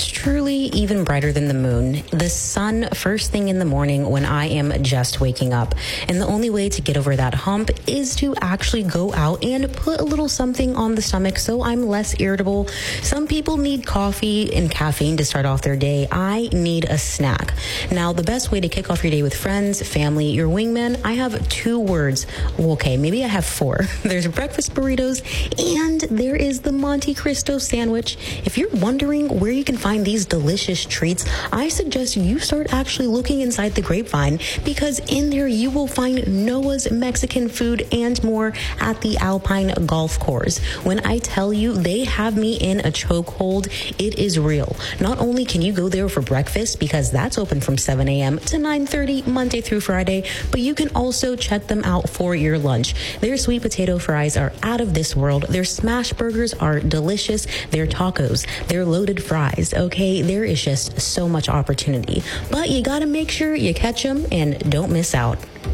What's truly even brighter than the moon? The sun first thing in the morning when I am just waking up. And the only way to get over that hump is to actually go out and put a little something on the stomach so I'm less irritable. Some people need coffee and caffeine to start off their day. I need a snack. Now, the best way to kick off your day with friends, family, your wingman, I have 2 words. Well, okay, maybe I have 4. There's breakfast burritos and there is the Monte Cristo sandwich. If you're wondering where you can find these delicious treats, I suggest you start actually looking inside the Grapevine, because in there you will find Noah's Mexican food and more at the Alpine Golf Course. When I tell you they have me in a chokehold, it is real. Not only can you go there for breakfast, because that's open from 7 a.m. to 9:30 Monday through Friday, but you can also check them out for your lunch. Their sweet potato fries are out of this world. Their smash burgers are delicious. Their tacos, their loaded fries, okay? There is just so much opportunity. But you gotta make sure you catch them and don't miss out.